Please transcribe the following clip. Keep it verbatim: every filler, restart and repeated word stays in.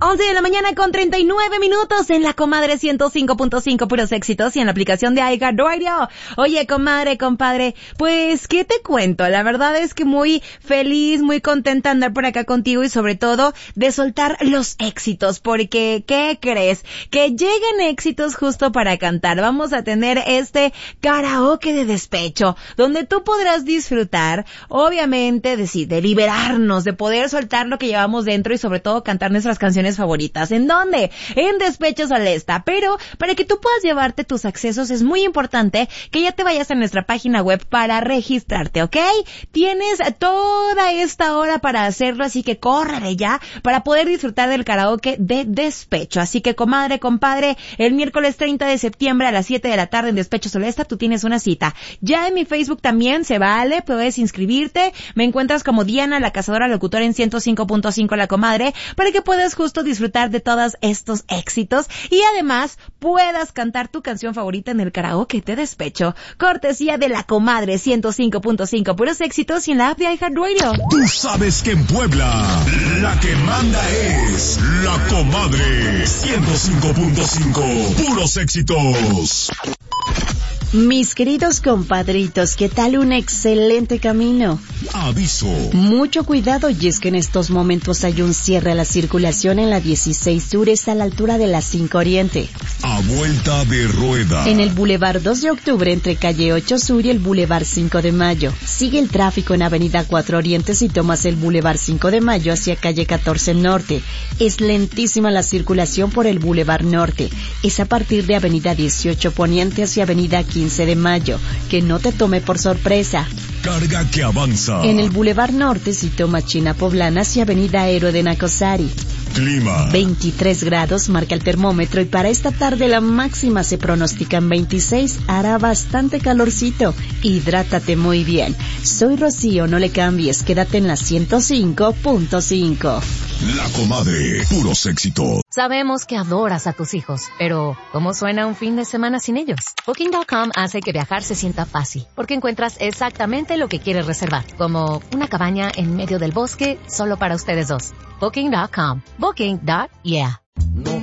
once de la mañana con treinta y nueve minutos en la Comadre ciento cinco punto cinco, puros éxitos, y en la aplicación de iHeartRadio. Oye, comadre, compadre, pues, ¿qué te cuento? La verdad es que muy feliz, muy contenta de andar por acá contigo y sobre todo de soltar los éxitos, porque, ¿qué crees? Que llegan éxitos justo para cantar. Vamos a tener este karaoke de despecho, donde tú podrás disfrutar, obviamente, de, sí, de liberarnos, de poder soltar lo que llevamos dentro y sobre todo cantar nuestras canciones favoritas. ¿En dónde? En Despecho Solesta. Pero para que tú puedas llevarte tus accesos es muy importante que ya te vayas a nuestra página web para registrarte, ¿ok? Tienes toda esta hora para hacerlo, así que córrele ya para poder disfrutar del karaoke de Despecho. Así que, comadre, compadre, el miércoles treinta de septiembre a las siete de la tarde en Despecho Solesta tú tienes una cita. Ya en mi Facebook también se vale, puedes inscribirte. Me encuentras como Diana, la cazadora locutora en ciento cinco punto cinco La Comadre, para que puedas justo disfrutar de todos estos éxitos y además puedas cantar tu canción favorita en el karaoke de Despecho. Cortesía de La Comadre ciento cinco punto cinco, puros éxitos, y en la app de iHeartRadio. Tú sabes que en Puebla la que manda es La Comadre ciento cinco punto cinco, puros éxitos. Mis queridos compadritos, ¿qué tal un excelente camino? Aviso. Mucho cuidado, y es que en estos momentos hay un cierre a la circulación en la dieciséis Sur, a la altura de la cinco Oriente. A vuelta de rueda. En el Boulevard dos de Octubre, entre calle ocho Sur y el Boulevard cinco de Mayo. Sigue el tráfico en avenida cuatro Oriente si tomas el Boulevard cinco de Mayo hacia calle catorce Norte. Es lentísima la circulación por el Boulevard Norte. Es a partir de avenida dieciocho Poniente hacia avenida quince de Mayo. Que no te tome por sorpresa. Carga que avanza. En el Boulevard Norte si tomas China Poblana hacia avenida Héroe de Nacosari. Clima. veintitrés grados marca el termómetro, y para esta tarde la máxima se pronostica en veintiséis. Hará bastante calorcito. Hidrátate muy bien. Soy Rocío, no le cambies. Quédate en la ciento cinco punto cinco. La Comadre, puros éxitos. Sabemos que adoras a tus hijos, pero ¿cómo suena un fin de semana sin ellos? Booking punto com hace que viajar se sienta fácil, porque encuentras exactamente lo que quieres reservar, como una cabaña en medio del bosque solo para ustedes dos. Booking punto com. Booking. Yeah. No